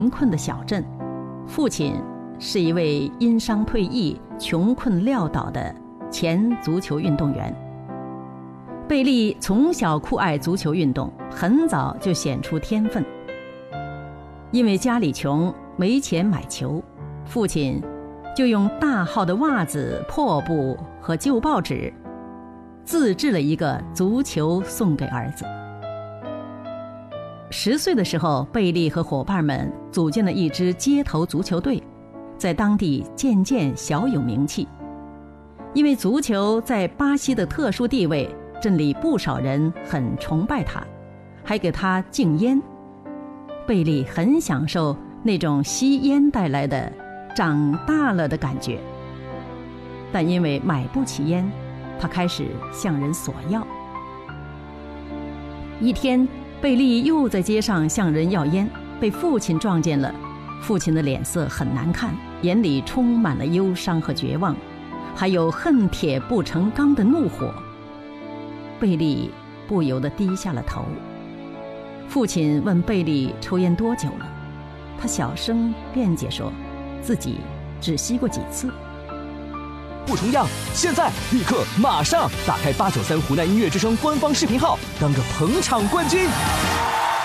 贫困的小镇，父亲是一位因伤退役、穷困潦倒的前足球运动员。贝利从小酷爱足球运动，很早就显出天分。因为家里穷，没钱买球，父亲就用大号的袜子、破布和旧报纸自制了一个足球送给儿子。10岁的时候，贝利和伙伴们组建了一支街头足球队，在当地渐渐小有名气。因为足球在巴西的特殊地位，镇里不少人很崇拜他，还给他禁烟。贝利很享受那种吸烟带来的长大了的感觉，但因为买不起烟，他开始向人索要。一天，贝利又在街上向人要烟，被父亲撞见了。父亲的脸色很难看，眼里充满了忧伤和绝望，还有恨铁不成钢的怒火。贝利不由得低下了头。父亲问贝利抽烟多久了，他小声辩解说，自己只吸过几次。 不重样，现在立刻马上打开893湖南音乐之声官方视频号，当个捧场冠军。